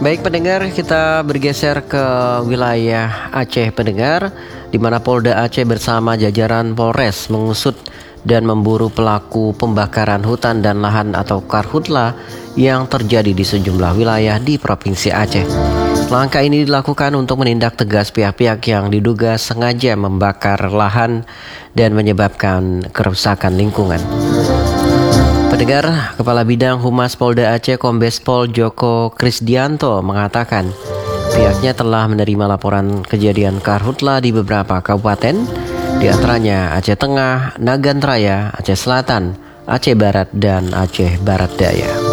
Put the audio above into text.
Baik pendengar, kita bergeser ke wilayah Aceh pendengar, di mana Polda Aceh bersama jajaran Polres mengusut dan memburu pelaku pembakaran hutan dan lahan atau karhutla yang terjadi di sejumlah wilayah di Provinsi Aceh. Langkah ini dilakukan untuk menindak tegas pihak-pihak yang diduga sengaja membakar lahan dan menyebabkan kerusakan lingkungan. Pendengar, Kepala Bidang Humas Polda Aceh Kombes Pol Joko Krisdianto mengatakan pihaknya telah menerima laporan kejadian karhutla di beberapa kabupaten, di antaranya Aceh Tengah, Nagan Raya, Aceh Selatan, Aceh Barat, dan Aceh Barat Daya.